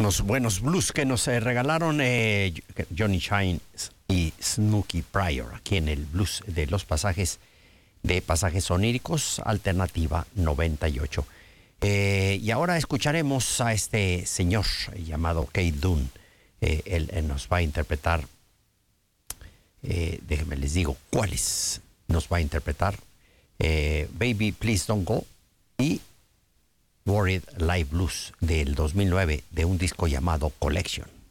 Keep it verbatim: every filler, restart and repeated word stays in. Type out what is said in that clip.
Unos buenos blues que nos eh, regalaron eh, Johnny Shine y Snooky Pryor aquí en el blues de los pasajes de pasajes oníricos, Alternativa noventa y ocho. Eh, y ahora escucharemos a este señor llamado Keith Dunn. Eh, él, él nos va a interpretar, eh, déjenme les digo cuáles nos va a interpretar. Eh, Baby Please Don't Go y Worried Live Blues del dos mil nueve de un disco llamado Collection.